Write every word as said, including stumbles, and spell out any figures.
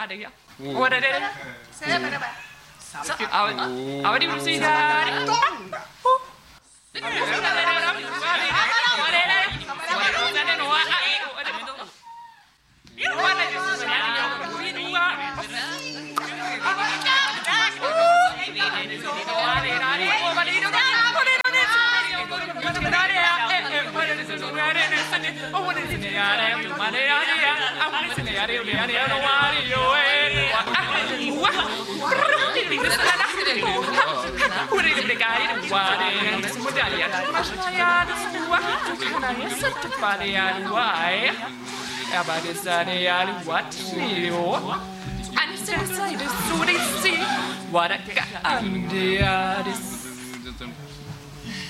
ada ya. Oh ada ada. Saya ada apa? Awak awak di musik kan? What a